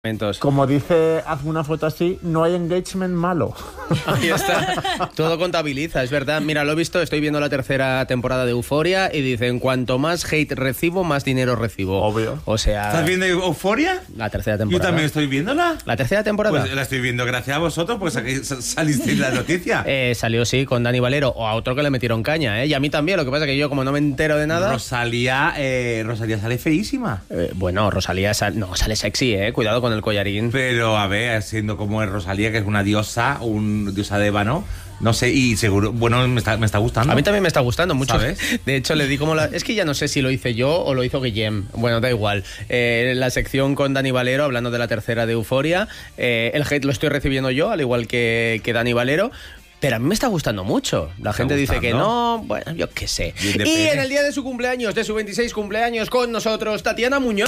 Como dice, hazme una foto así, no hay engagement malo. Ahí está, todo contabiliza, es verdad. Mira, lo he visto, estoy viendo la tercera temporada de Euphoria y dicen, cuanto más hate recibo, más dinero recibo. Obvio. O sea... ¿Estás viendo Euphoria? La tercera temporada. Yo también estoy viéndola. ¿La tercera temporada? Pues la estoy viendo gracias a vosotros, pues aquí salisteis la noticia. Salió, sí, con Dani Valero, o a otro que le metieron caña, ¿eh? Y a mí también, lo que pasa es que yo, como no me entero de nada... Rosalía sale feísima. Bueno, Rosalía sale sexy, ¿eh? Cuidado con el collarín. Pero, a ver, siendo como es Rosalía, que es una diosa, diosa de ébano, no sé, y seguro, bueno, me está gustando. A mí también me está gustando mucho. ¿Sabes? De hecho, le di como es que ya no sé si lo hice yo o lo hizo Guillem. Bueno, da igual. La sección con Dani Valero, hablando de la tercera de Euphoria. El hate lo estoy recibiendo yo, al igual que Dani Valero. Pero a mí me está gustando mucho. La gente dice que no, bueno, yo qué sé. Y en el día de su cumpleaños, de su 26 cumpleaños, con nosotros, Tatiana Muñoz.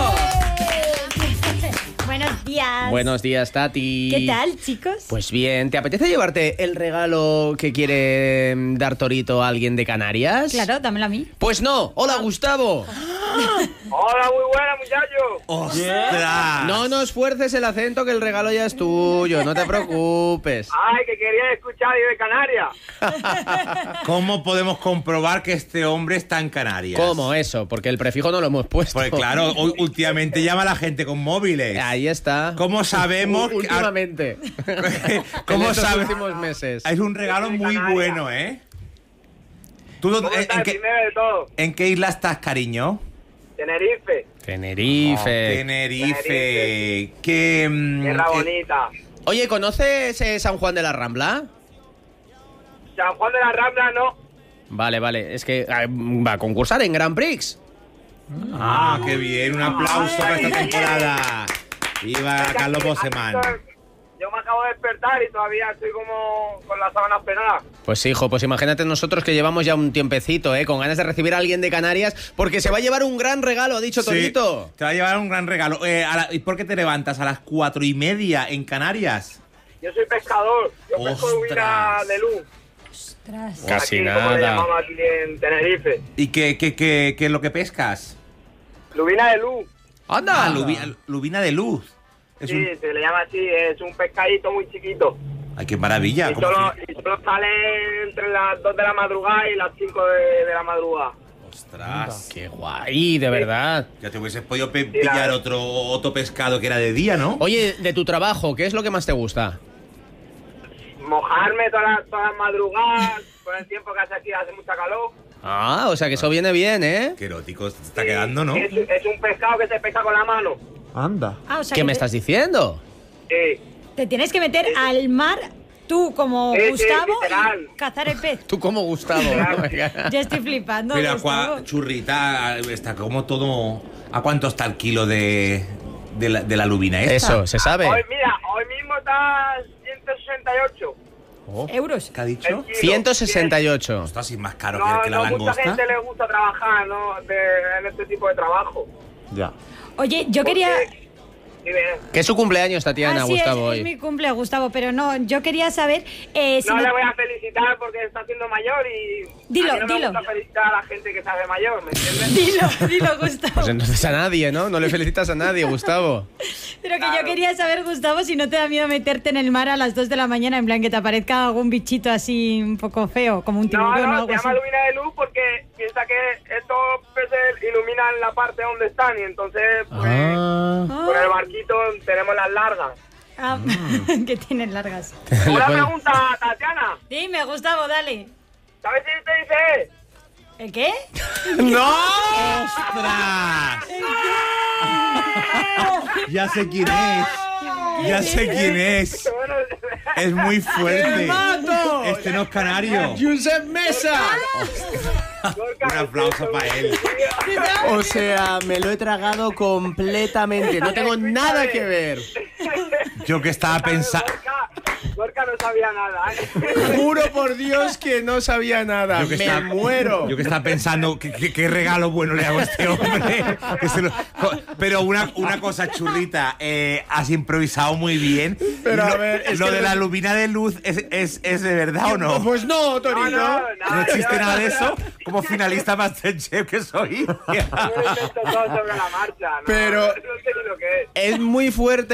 Buenos días. Buenos días, Tati. ¿Qué tal, chicos? Pues bien, ¿te apetece llevarte el regalo que quiere dar Torito a alguien de Canarias? Claro, dámelo a mí. Pues no. Hola, Gustavo. Hola, muy buena, muchachos. ¡Ostras! No nos fuerces el acento, que el regalo ya es tuyo, no te preocupes. Ay, que quería escuchar yo de Canarias. ¿Cómo podemos comprobar que este hombre está en Canarias? ¿Cómo eso? Porque el prefijo no lo hemos puesto. Pues claro, últimamente llama a la gente con móviles. Ahí está. ¿Cómo sabemos? Últimamente. ¿Cómo en estos sabes? últimos meses. Es un regalo muy bueno, ¿eh? ¿Tú ¿Cómo estás? Primero de todo, en qué isla estás, cariño? Tenerife. Tenerife. ¿Qué? Tierra bonita. Oye, ¿conoces San Juan de la Rambla? San Juan de la Rambla, no. Vale. Es que va a concursar en Grand Prix. Ah, qué bien. Un aplauso para esta temporada. Viva Carlos Boseman. Yo me acabo de despertar y todavía estoy como con las sábanas penadas. Pues hijo, pues imagínate nosotros que llevamos ya un tiempecito, con ganas de recibir a alguien de Canarias, porque se va a llevar un gran regalo, ha dicho Torito. Te va a llevar un gran regalo. ¿Y por qué te levantas a las 4:30 en Canarias? Yo soy pescador. Yo pesco lubina de luz. Ostras. Casi aquí, como le nada. llamamos aquí en Tenerife. ¿Y qué es lo que pescas? Lubina de luz. ¡Anda! Lubina de luz. Sí, se le llama así. Es un pescadito muy chiquito. Ay, qué maravilla. Y solo sale entre las 2 de la madrugada y las 5 de la madrugada. Ostras. ¡Qué guay, de verdad! Ya te hubieses podido pillar otro pescado que era de día, ¿no? Oye, de tu trabajo, ¿qué es lo que más te gusta? Mojarme todas las madrugadas, con el tiempo que hace aquí, hace mucha calor. Ah, o sea que eso viene bien, ¿eh? Qué erótico se está quedando, ¿no? Es un pescado que se pesca con la mano. Anda. Ah, o sea ¿Qué que me estás diciendo? Sí. te tienes que meter al mar tú como Sí, Gustavo literal. y cazar el pez. Tú como Gustavo. Ya estoy flipando. Mira, Gustavo. churrita, está como todo... ¿A cuánto está el kilo de la lubina esta? Eso, se sabe. Hoy mismo está 168. Euros. ¿Qué ha dicho? El kilo. 168. Está así más caro No, que la no langosta. mucha gente le gusta trabajar, ¿no? En este tipo de trabajo. Ya. Oye, yo quería... Dime. Que es su cumpleaños, Tatiana, sí, Gustavo, es hoy. mi cumple, Gustavo, pero no, yo quería saber si No no- le voy a felicitar porque está siendo mayor y Dilo, a mí no dilo. me gusta felicitar a la gente que se hace mayor, ¿me entiendes? Dilo, Gustavo. Pues entonces a nadie, ¿no? No le felicitas a nadie, Gustavo. Pero que yo quería saber, Gustavo, si no te da miedo meterte en el mar a las 2 de la mañana, en plan que te aparezca algún bichito así un poco feo, como un tiburón o No, algo se así. llama lubina de luz porque piensa que estos peces iluminan la parte donde están y entonces pues con el barquito tenemos las largas. Ah, que tienen largas. Una puedo- pregunta, Tatiana. Dime, Gustavo, dale. ¿Sabes si te dice? ¿El qué? ¡No! ¡Ostras! Ya sé quién es. Ya sé quién es. Bueno, Es muy fuerte. mato! Este no es canario. ¡Josep Mesa! Gorka, Un aplauso para él. O sea, me lo he tragado completamente. No tengo nada que ver. Yo que estaba pensando... Gorka, no sabía nada, ¿eh? Juro por Dios que no sabía nada. Yo que Me estaba- muero. Yo que estaba pensando, ¿qué regalo bueno le hago a este hombre? Pero una cosa, churrita, has improvisado muy bien. Pero, a Lo- ver, es lo que de no- la lubina de luz es de verdad o no? Pues no, Torito. ¿No existe nada de eso? Como finalista Masterchef que soy. Yo lo invento todo sobre la marcha, ¿no? Pero- No sé ni lo que es. Es muy fuerte